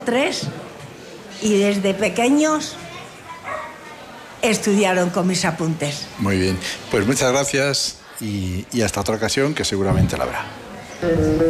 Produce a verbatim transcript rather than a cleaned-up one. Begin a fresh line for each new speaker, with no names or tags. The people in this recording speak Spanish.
Tres, y desde pequeños estudiaron con mis apuntes.
Muy bien, pues muchas gracias y, y hasta otra ocasión, que seguramente la habrá.